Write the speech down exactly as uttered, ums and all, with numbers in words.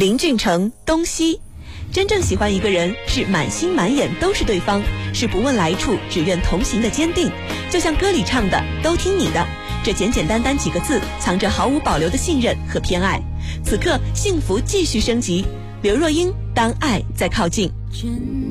林俊成、东西。真正喜欢一个人，是满心满眼都是对方，是不问来处，只愿同行的坚定。就像歌里唱的，都听你的。这简简单单几个字，藏着毫无保留的信任和偏爱。此刻，幸福继续升级。刘若英，当爱在靠近。